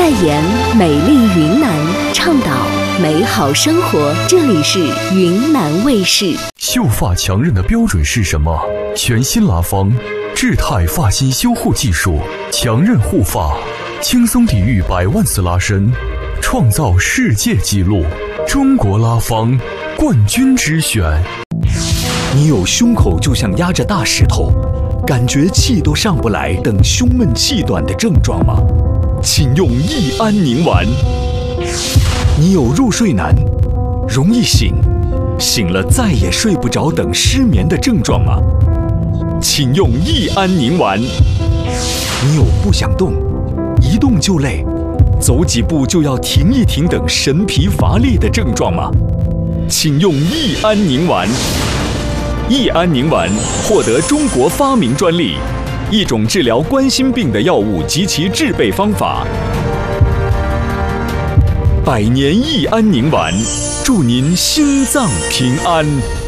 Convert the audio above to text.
代言美丽云南，倡导美好生活。这里是云南卫视。 秀发强韧的标准是什么？全新拉芳智泰发型修护技术，强韧护发，轻松抵御100万次拉伸，创造世界纪录。中国拉芳冠军之选。 你有胸口就像压着大石头，感觉气都上不来等胸闷气短的症状吗？请用益安宁丸。你有入睡难，容易醒，醒了再也睡不着等失眠的症状吗？请用益安宁丸。你有不想动，一动就累，走几步就要停一停等神疲乏力的症状吗？请用益安宁丸。益安宁丸获得中国发明专利，一种治疗冠心病的药物及其制备方法。100年益安宁丸，祝您心脏平安。